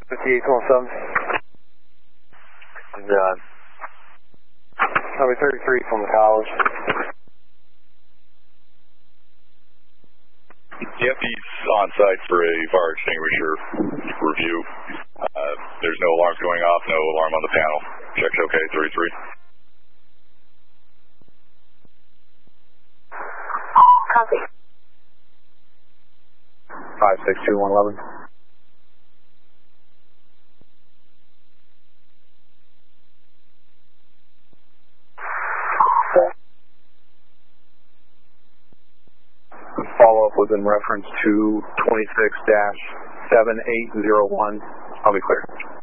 5817. Number 33 from the college. Yep, he's on site for a fire extinguisher review. There's no alarms going off, no alarm on the panel. Check's okay, 33. Copy. 562111. Follow-up was in reference to 26-7801. I'll be clear.